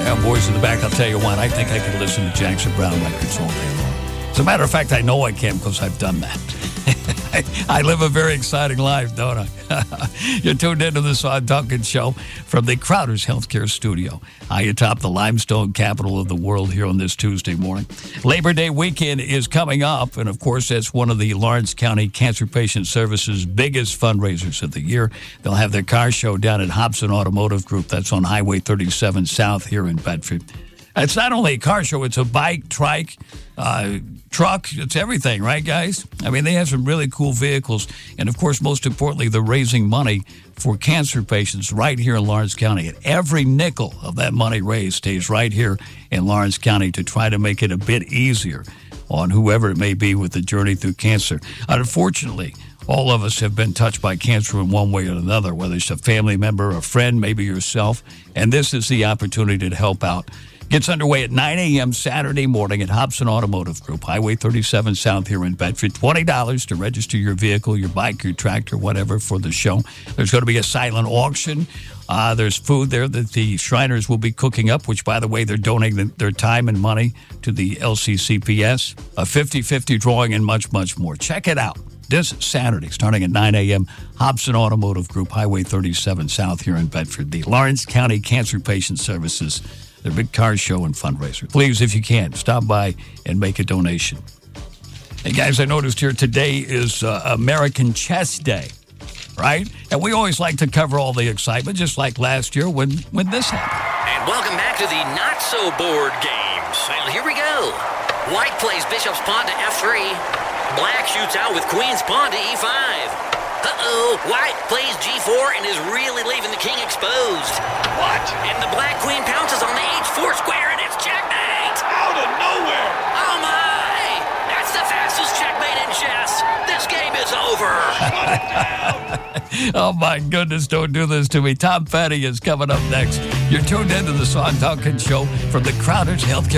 Yeah, boys in the back, I'll tell you what, I think I could listen to Jackson Browne records all day long. As a matter of fact, I know I can because I've done that. I live a very exciting life, don't I? You're tuned into the Sean Duncan Show from the Crowder's Healthcare Studio, high atop the limestone capital of the world here on this Tuesday morning. Labor Day weekend is coming up, and of course, that's one of the Lawrence County Cancer Patient Services' biggest fundraisers of the year. They'll have their car show down at Hobson Automotive Group. That's on Highway 37 South here in Bedford. It's not only a car show, it's a bike, trike, truck. It's everything, right, guys? I mean, they have some really cool vehicles. And, of course, most importantly, they're raising money for cancer patients right here in Lawrence County. And every nickel of that money raised stays right here in Lawrence County to try to make it a bit easier on whoever it may be with the journey through cancer. Unfortunately, all of us have been touched by cancer in one way or another, whether it's a family member, a friend, maybe yourself. And this is the opportunity to help out. Gets underway at 9 a.m. Saturday morning at Hobson Automotive Group, Highway 37 South here in Bedford. $20 to register your vehicle, your bike, your tractor, whatever, for the show. There's going to be a silent auction. There's food there that the Shriners will be cooking up, which, by the way, they're donating their time and money to the LCCPS. A 50-50 drawing and much, much more. Check it out. This Saturday, starting at 9 a.m., Hobson Automotive Group, Highway 37 South here in Bedford. The Lawrence County Cancer Patient Services, their big car show and fundraiser. Please, if you can, stop by and make a donation. Hey, guys, I noticed here today is American Chess Day, right? And we always like to cover all the excitement, just like last year when this happened. And welcome back to the not-so-bored games. Well, here we go. White plays Bishop's pawn to F3. Black shoots out with Queen's pawn to E5. Uh-oh, White plays G4 and is really leaving the king exposed. What? And the black queen pounces on the H4 square and it's checkmate! Out of nowhere! Oh my! That's the fastest checkmate in chess! This game is over! Shut it down! Oh my goodness, don't do this to me. Tom Petty is coming up next. You're tuned into the Sean Duncan Show from the Crowder's Healthcare